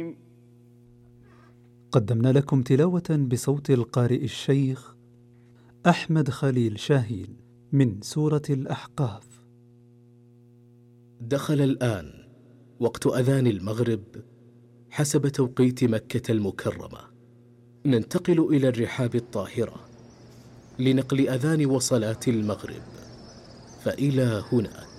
قدمنا لكم تلاوة بصوت القارئ الشيخ أحمد خليل شاهين من سورة الأحقاف. دخل الآن وقت أذان المغرب حسب توقيت مكة المكرمة. ننتقل إلى الرحاب الطاهرة لنقل أذان وصلاة المغرب، فإلى هناك.